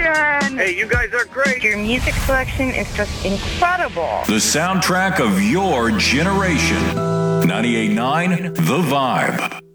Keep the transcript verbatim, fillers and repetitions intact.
generation. Hey, you guys are great. Your music selection is just incredible. The soundtrack of your generation. ninety-eight point nine The Vibe.